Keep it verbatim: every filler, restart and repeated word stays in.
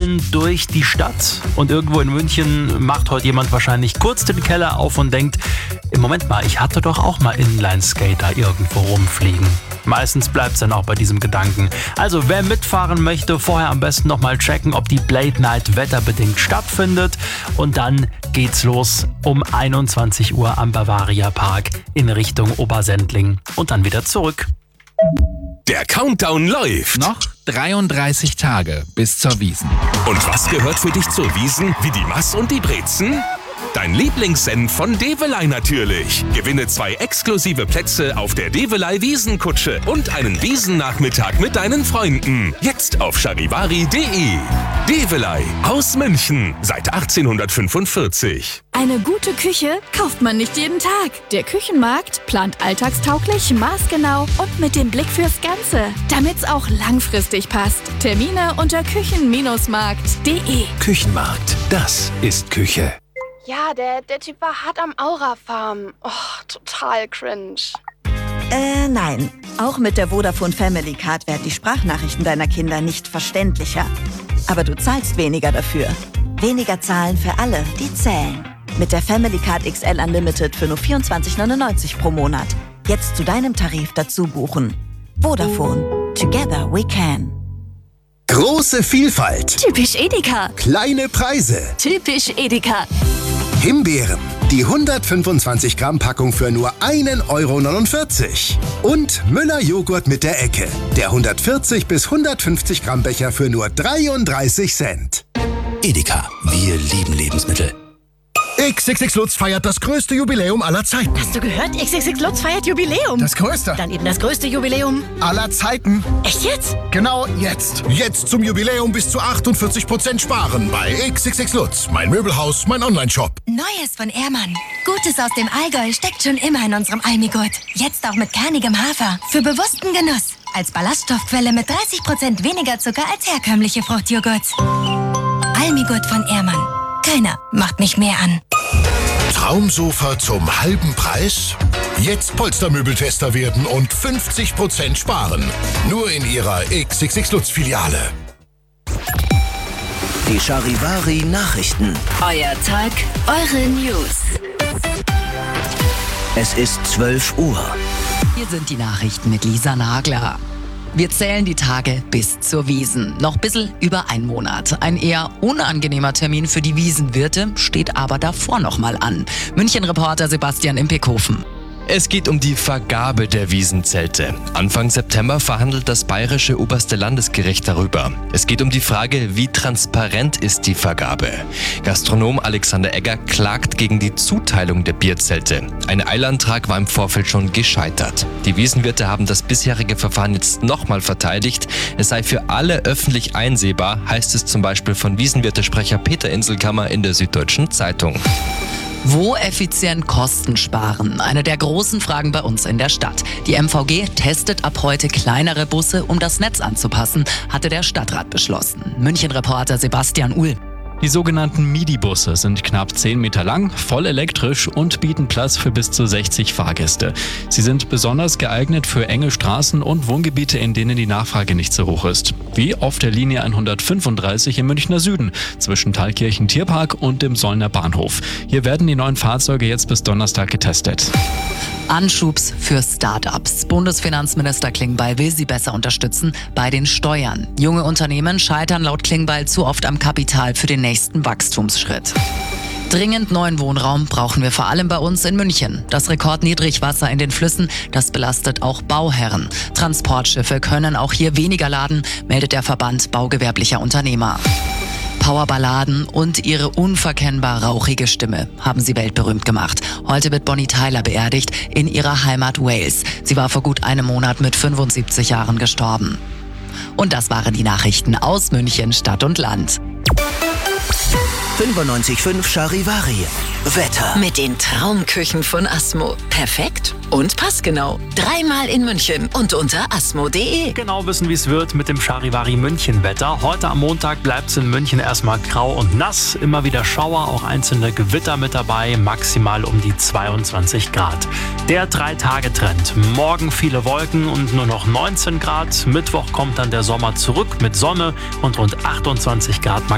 rollen durch die Stadt und irgendwo in München macht heute jemand wahrscheinlich kurz den Keller auf und denkt, im Moment mal, ich hatte doch auch mal Inline-Skater irgendwo rumfliegen. Meistens bleibt es dann auch bei diesem Gedanken. Also wer mitfahren möchte, vorher am besten nochmal checken, ob die Blade Night wetterbedingt stattfindet. Und dann geht's los um einundzwanzig Uhr am Bavaria Park in Richtung Obersendling und dann wieder zurück. Der Countdown läuft. Noch dreiunddreißig Tage bis zur Wiesn. Und was gehört für dich zur Wiesn? Wie die Mass und die Brezen? Dein Lieblingssenf von Develey natürlich. Gewinne zwei exklusive Plätze auf der Develey Wiesenkutsche und einen Wiesennachmittag mit deinen Freunden. Jetzt auf charivari punkt de. Develey aus München seit achtzehnhundertfünfundvierzig. Eine gute Küche kauft man nicht jeden Tag. Der Küchenmarkt plant alltagstauglich, maßgenau und mit dem Blick fürs Ganze, damit's auch langfristig passt. Termine unter küchen Markt punkt de. Küchenmarkt, das ist Küche. Ja, der, der Typ war hart am Aura-Farm. Oh, total cringe. Äh, nein. Auch mit der Vodafone Family Card werden die Sprachnachrichten deiner Kinder nicht verständlicher. Aber du zahlst weniger dafür. Weniger zahlen für alle, die zählen. Mit der Family Card X L Unlimited für nur vierundzwanzig neunundneunzig pro Monat. Jetzt zu deinem Tarif dazu buchen. Vodafone. Together we can. Große Vielfalt. Typisch Edeka. Kleine Preise. Typisch Edeka. Himbeeren. Die hundertfünfundzwanzig Gramm Packung für nur ein Euro neunundvierzig. Und Müller Joghurt mit der Ecke. Der hundertvierzig bis hundertfünfzig Gramm Becher für nur dreiunddreißig Cent. Edeka, wir lieben Lebensmittel. X X X Lutz feiert das größte Jubiläum aller Zeiten. Hast du gehört? X X X Lutz feiert Jubiläum. Das größte. Dann eben das größte Jubiläum aller Zeiten. Echt jetzt? Genau jetzt. Jetzt zum Jubiläum bis zu achtundvierzig Prozent sparen bei X X X Lutz. Mein Möbelhaus, mein Online-Shop. Neues von Ehrmann. Gutes aus dem Allgäu steckt schon immer in unserem Almigurt. Jetzt auch mit kernigem Hafer. Für bewussten Genuss. Als Ballaststoffquelle mit dreißig Prozent weniger Zucker als herkömmliche Fruchtjoghurts. Almigurt von Ehrmann. Keiner macht mich mehr an. Traumsofa zum halben Preis? Jetzt Polstermöbeltester werden und fünfzig Prozent sparen. Nur in ihrer X X X Lutz Filiale. Die Charivari Nachrichten. Euer Tag, eure News. Es ist zwölf Uhr. Hier sind die Nachrichten mit Lisa Nagler. Wir zählen die Tage bis zur Wiesn. Noch ein bisschen über einen Monat. Ein eher unangenehmer Termin für die Wiesenwirte steht aber davor noch mal an. München-Reporter Sebastian Impekhofen. Es geht um die Vergabe der Wiesenzelte. Anfang September verhandelt das Bayerische Oberste Landesgericht darüber. Es geht um die Frage, wie transparent ist die Vergabe. Gastronom Alexander Egger klagt gegen die Zuteilung der Bierzelte. Ein Eilantrag war im Vorfeld schon gescheitert. Die Wiesenwirte haben das bisherige Verfahren jetzt nochmal verteidigt. Es sei für alle öffentlich einsehbar, heißt es zum Beispiel von Wiesenwirtesprecher Peter Inselkammer in der Süddeutschen Zeitung. Wo effizient Kosten sparen? Eine der großen Fragen bei uns in der Stadt. Die M V G testet ab heute kleinere Busse, um das Netz anzupassen, hatte der Stadtrat beschlossen. München-Reporter Sebastian Uhl. Die sogenannten Midi-Busse sind knapp zehn Meter lang, voll elektrisch und bieten Platz für bis zu sechzig Fahrgäste. Sie sind besonders geeignet für enge Straßen und Wohngebiete, in denen die Nachfrage nicht so hoch ist. Wie auf der Linie hundertfünfunddreißig im Münchner Süden zwischen Thalkirchen Tierpark und dem Sollner Bahnhof. Hier werden die neuen Fahrzeuge jetzt bis Donnerstag getestet. Anschubs für Start-ups. Bundesfinanzminister Klingbeil will sie besser unterstützen bei den Steuern. Junge Unternehmen scheitern laut Klingbeil zu oft am Kapital für den nächsten Wachstumsschritt. Dringend neuen Wohnraum brauchen wir vor allem bei uns in München. Das Rekordniedrigwasser in den Flüssen, das belastet auch Bauherren. Transportschiffe können auch hier weniger laden, meldet der Verband baugewerblicher Unternehmer. Powerballaden und ihre unverkennbar rauchige Stimme haben sie weltberühmt gemacht. Heute wird Bonnie Tyler beerdigt in ihrer Heimat Wales. Sie war vor gut einem Monat mit fünfundsiebzig Jahren gestorben. Und das waren die Nachrichten aus München, Stadt und Land. fünfundneunzig Komma fünf Charivari. Wetter. Mit den Traumküchen von Asmo. Perfekt und passgenau. Dreimal in München und unter asmo punkt de. Genau wissen, wie es wird mit dem Charivari München Wetter. Heute am Montag bleibt es in München erstmal grau und nass. Immer wieder Schauer, auch einzelne Gewitter mit dabei. Maximal um die zweiundzwanzig Grad. Der Drei-Tage-Trend. Morgen viele Wolken und nur noch neunzehn Grad. Mittwoch kommt dann der Sommer zurück mit Sonne und rund achtundzwanzig Grad.